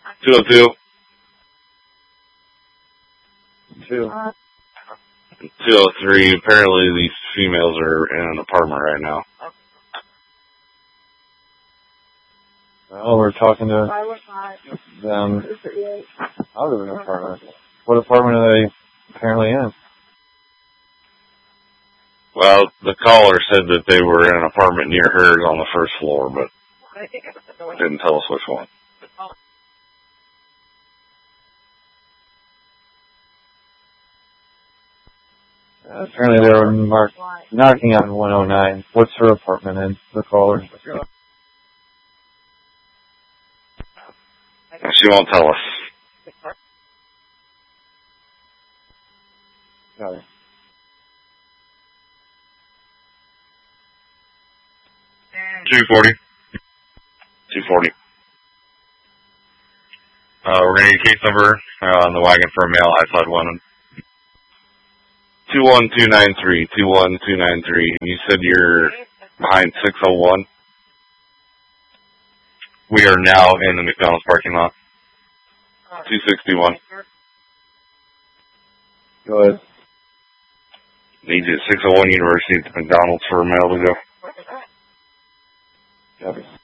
202. 203. Apparently these females are in an apartment right now. Well, we're talking to them. I live in an apartment. What apartment are they apparently in? Well, the caller said that they were in an apartment near hers on the first floor, but didn't tell us which one. Apparently they were knocking on 109. What's her apartment in? The caller. She won't tell us. Got it. $240. We're going to need a case number on the wagon for a male outside one. 21293. 21293. You said you're behind 601. We are now in the McDonald's parking lot. 261. Go ahead. Need you at 601 University at the McDonald's for a male to go. Copy.